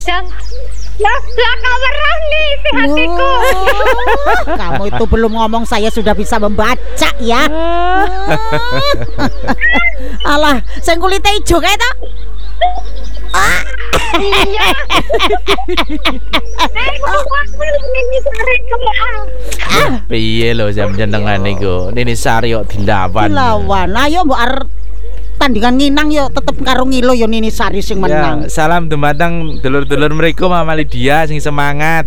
Lah kabarang nih si hatiku. Kamu itu belum ngomong saya sudah bisa membaca ya. Alah, sing kulite ijo kae to. Iya. Piye lho jam jenengan niku. Nini Sari kok dilawan. Lawan. Ayo mbok arep tandingan nginang yo tetep karo ngilo yo Nini Sari sing menang. Ya, salam dumateng dulur-dulur mriku Mama Lydia sing semangat.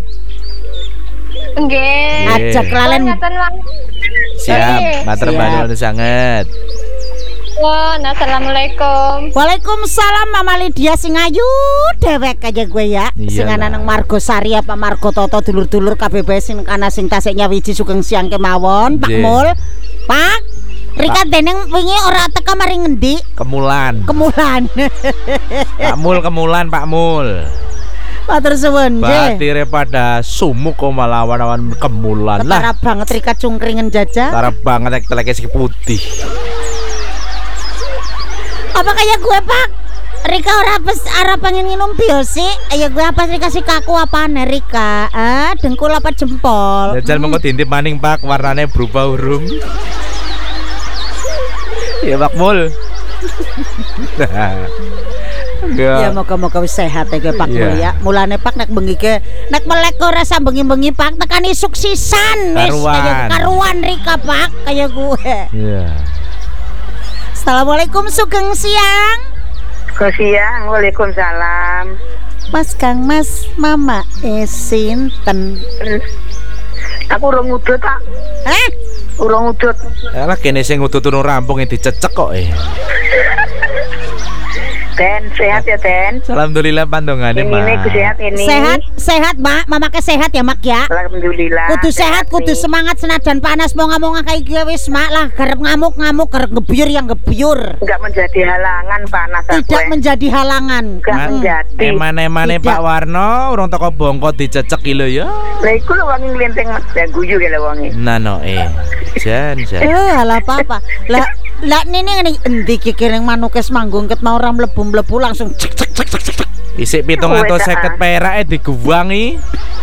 Nggih. Ajak lalen. Siap, matur Siap. nuwun sanget. Assalamualaikum. Waalaikumsalam Mama Lydia sing ayu dewek aja gue ya. Sing Iyalah. ana nang Margo Sari apa Margo Toto dulur-dulur kabeh bae sing kana sing tasiknya wiji sugeng siang kemawon. Pak Nggih. Mul. Pak Rika deneng wingi ora teka mari ngendi? Kemulan. Kemulan. Pak Mul kemulan Pak Mul. Matur suwun nggih. Batire pada sumuk kok malah awan-awan kemulan. Ketara Lah, banget Rika cungkringen jajah. tara banget ek teleke sing putih. Apa kayak gue Pak? Rika ora pengen minum biosi. Ayo gue apa Rika sih kaku apaan Rika? Dengkul apa jempol? Jajal mengko diintip maning Pak, warnane berubah urung. Ya Pak Mul. Ya moga-moga wis sehat ya Pak Iya. Mul ya. Mulane Pak nek bengi ke nek melek ora bengi-bengi Pak tekani suksisan wis Karuan. kaya karuan Rika Pak kaya gue. Iya. Assalamualaikum sugeng siang. Siang, waalaikumsalam. Mas Kang Mas Mama sinten? Aku urung udut tak, Hah? urung udut. Alah kene sing utuh turun rampung yang dicecek kok Den, sehat ya Den. Alhamdulillah pandongane Ini Mak. ku sehat ini. Sehat Mak, Mama ke sehat ya Mak ya. Alhamdulillah. Kudu sehat, kudu nih. semangat senajan panas mau ngomong kayak gue wis Mak lah, garep ngamuk-ngamuk, garep ngebyur yang ngebyur. Enggak menjadi halangan panas aku. Tidak menjadi halangan. Enggak menjadi. Emane-emane Tidak. Pak Warno urung teko bongko dicecek iki lho ya. Lah iku lho wong nglinting ya guyu ya lho wonge. Nano jan. Alah apa-apa. Lah nini ngene endi kikiring manukes manggung ket mau ora mlebu-mlebu langsung cek cek cek cek cek. Isik 750 perak diguwangi.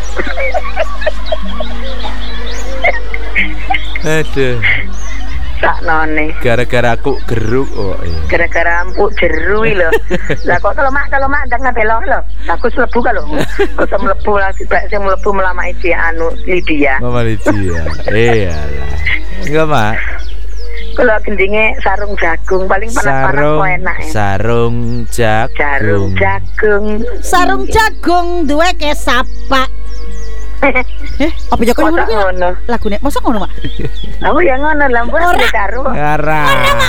Aduh, Saknone. gara-gara aku geruk Gara-gara empuk jeru iki lho. Lah kok kalau mak ndang ngebelo lho. Aku mlebu kalau. Kok mlebu lagi bak sing mlebu melamai si anu Lydia. Mama Lydia. Iyalah. Enggak Mak. Kalau gendinge sarung jagung paling panas-panas kok enak ya. Sarung Jarum jagung. jagung. Sarung jagung duwe ke sapa. Apa ya koyo Masa ngono? ngono. Lagune masa ngono, Mak? Aku yang ngono lah mbok Ora. karo. Ngara.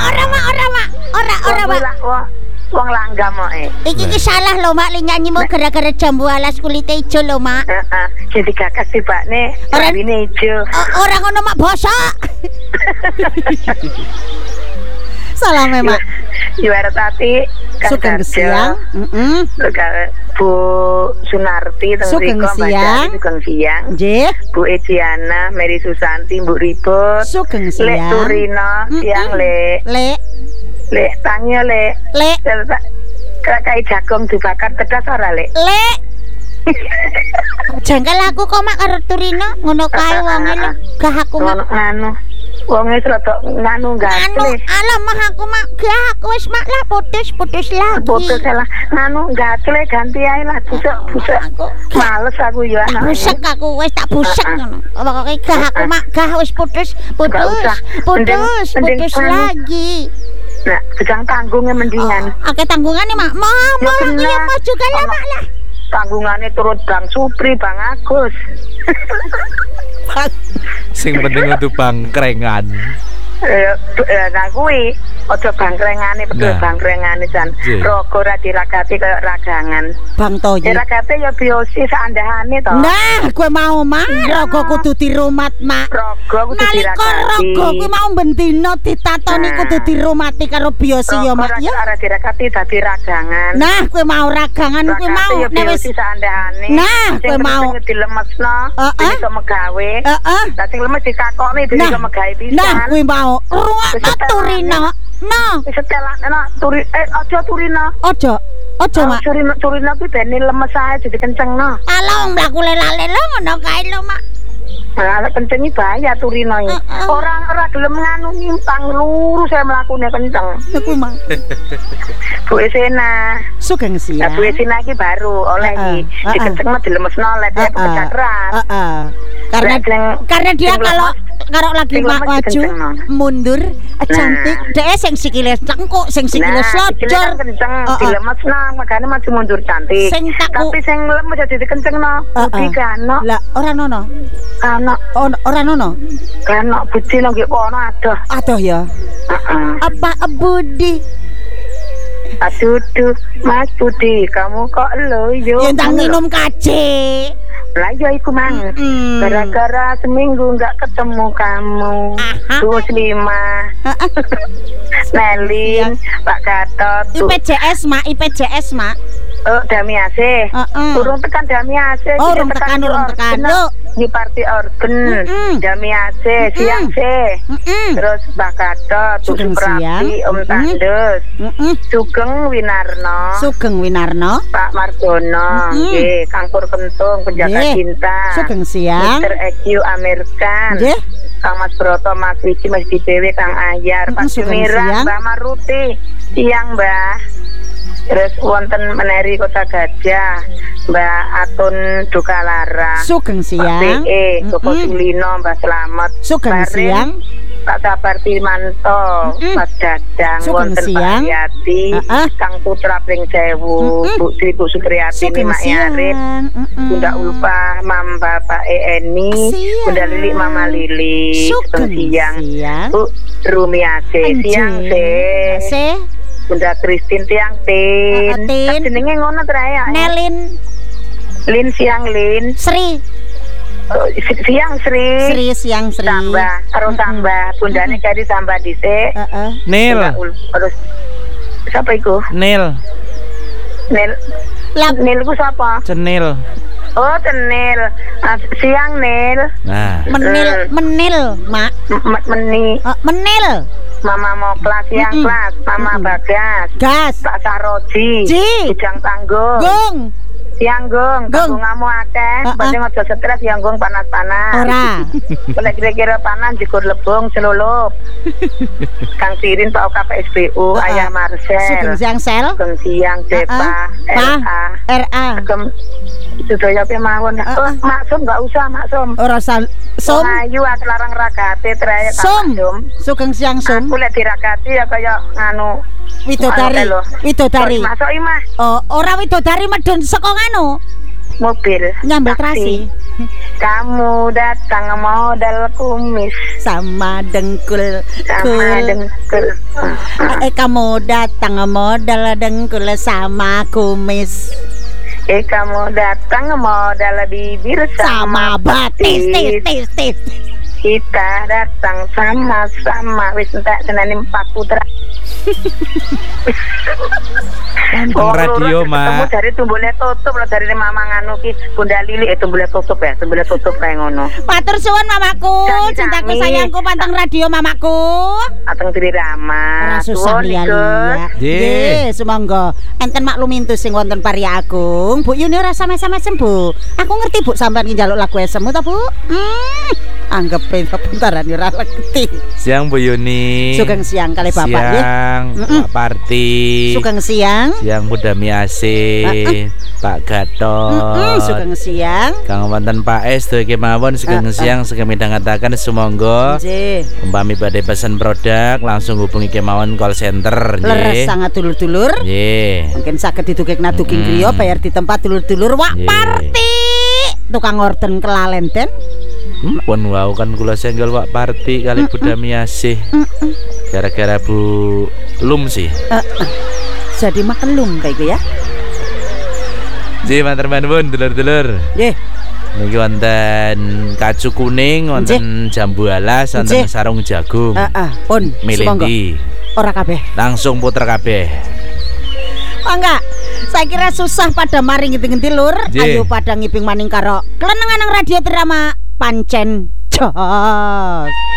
Ora Mak. Wong langgam kok. Iki salah lho Mak, li nyanyi mau gara-gara jambu alas kulite ijo lho Mak. Heeh. Sing digagas tibakne Ora. rambine ijo. Ora ngono Mak, bosok. Salam Mak. Yuwartati Sugeng siang. Bu Sunarti teng Sugeng mriko siang. Sugeng siang. Nggih, Bu Ediana, Mary Susanti, Bu Ribut. sugeng Lek siang. Turina, siang Lek. Lek tangnya Lek. Lek. Kayak jagung dibakar pedas ora Lek. Lek. Jengkel aku kok Mak karo Turina ngono kae wonge lho. Gah aku Mak. Anu. Wonge rada nganu Anu, gatle. alah Mak aku Mak gah aku wis Mak lah putus lagi. Putus lah. Nganu gatle ganti ae lah busuk. Aku Males aku ya anak. busek aku wis tak busek ngono. Pokoke gah aku Mak gah wis putus usah. Mending anu. lagi. Nah, sedang tanggungnya mendingan. Akeh tanggungane Mak. Mau aku ya mau juga lah Mak lah. Tanggungannya turut Bang Supri, Bang Agus. Sing penting itu bangkrengan. Nah kuwi aja bangkrengane betul Nah. bangkrengane jan. Iya. Rogo ra diragati kaya ragangan. Bang Toyi. Diragate ya biosi seandahane to. Nah, gue mau Mak, rogo kudu dirumat Mak. Rogo kudu Nalika diragati. rogo kuwi mau bendina ditatoni Nah. kudu dirumati karo biosi ya Mak ya. Ora diragati dadi ragangan. Nah, kowe mau ragangan kuwi mau ya nek wis biosi seandahane. Nah, kowe mau. Sing dilemesno, Heeh. sing iso megawe. heeh. Lah sing lemes dikakokne dhewe iso megawe pisan. Nah, kuwi mau ruwet Wis setelan, Turina. No, Wis setelan turi aja Turina. ojo. Ojo mak. Surina kuwi ben lemes ae jadi kencengno. Ala wong mlaku lela-lela ngono kae lho mak. Lah kencengi bahaya Turino iki. Ora gelem nganu nyimpang lurus saya mlakune kenceng. Iku mak. Bu Esena. Sugeng Nah, siang. Bu Esena iki baru oleh iki. Dikencengno dilemesno oleh dia pecah keras. Karena dia kalau lagi maju mundur cantik dhek sing sikile cengkuk sing sikile slojor kenceng dilemesno makane maju mundur cantik tapi sing lemes jadi dikencengno budi kano lah ora nono ora nono kano budi nang kono adoh ya apa budi aduh Mas Budi kamu kok loyo yang minum kace. Lah ya iku mang. Gara-gara seminggu enggak ketemu kamu. Terus 5. Nelin, Pak Gatot. IPJS mak. Oh, Damiase. Urung tekan Damiase. Urung tekan. Di party organ. Damiase siang se. Terus Pak Gatot, Sugeng Rapi, Om Tandes. Sugeng Winarno. Pak Margono, nggih, Kangkur Kentung, Penjaga Cinta. Sugeng siang. Mr. EQ Amerikan. Nggih. Kang Mas Broto, Mas Wiji, Mas DPW, Kang Ayar, Pak Sumirah, Mbak Maruti. Siang, Mbak. Terus wonten meneri Kota Gajah, Mbak Atun Dukalara. Sugeng siang. Pak PE, Joko Sulino, Mbak Slamet. Sugeng siang. Pak Sabar Timanto, Mas Dadang, wonten Pak Yati, Kang Putra Pring Sewu, Bu Sri Bu Supriyati, Mak Yarip, Bunda Ulfa, Mamba Pak Eni, Bunda Lili, Mama Lili. Sugeng siang. Bu Rumiase, siang se. Bunda Kristin tiang tin. Jenenge ngono traya. Nelin. Lin siang Lin. Sri. Siang Sri. Siang Sri. Tambah, terus tambah. Bundane kari tambah dhisik. Nil. Terus siapa iku? Nil. Nil ku sapa? Cenil. Oh, Cenil. Siang Nil. Nah. Menil, Mak. Menil. Mama Moklas siang kelas, Mama Bagas. Gas. Pak Saroji. Bujang Tanggung. Gong. Siang Gong, tanggunganmu akeh, penting aja stres ya Gong panas-panas. Ora. Boleh kira-kira panas jikur lebung celulup. Kang Sirin Pak KPSBU, Ayah Marcel. Sugeng siang Sel. Sugeng siang Depa, RA. Sedaya pe mawon. Maksum enggak usah Maksum. Ora usah. Sum. Ayu aku larang ragate traya Sum. Sugeng siang Sum. Aku lek dirakati ya kaya nganu Widodari. Masuk Imah. Oh, ora widodari medun saka nganu. Mobil. Nyambel trasi. Kamu datang modal kumis sama dengkul. Kamu datang modal dengkul sama kumis. Kamu datang modal bibir sama batis. Tis. Kita datang sama-sama wis entek seneni 4 putra. Radio Mak. Kamu dari tumbulnya tutup loh dari mama nganu ki Bunda Lili tumbulnya tutup ya, tumbulnya tutup kayak ngono. Matur suwun mamaku, cintaku sayangku panteng radio mamaku. Ateng Tri Rama. Ora susah liya-liya. Nggih, sumangga. Enten maklumintu sing wonten Parya Agung. Bu Yuni ora sama-sama Bu. Aku ngerti Bu sampean ki njaluk lagu esemu ta Bu? Anggap pentaran ora lekti. Siang Bu Yuni. Sugeng siang kali Bapak nggih. Siang Pak Parti. Sugeng siang. Siang Bu Damiase. Pak Gatot. Sugeng siang. Kang wonten Pak Es tuh kemawon sugeng siang segemi ngatakan sumangga. Nggih. Umpami badhe pesen produk langsung hubungi kemawon call center nggih. Leres sangat dulur-dulur. Nggih. Mungkin saged didukekna duking griya bayar di tempat dulur-dulur Wak Parti. Tukang orden kelalenten. Pun wau kan kula senggol Wak Parti kali Bu Damiase. Gara-gara Bu Lum sih. Jadi makan lum kayak gitu ya. Nggih, matur nuwun dulur-dulur. Nggih. Niki wonten kacu kuning, wonten jambu alas, wonten sarung jagung. Pun milih ora kabeh. Langsung puter kabeh. Oh enggak. Saya kira susah pada maring ngendi-ngendi lur. Ayo pada ngiping maning karo kelenengan nang radio drama pancen jos.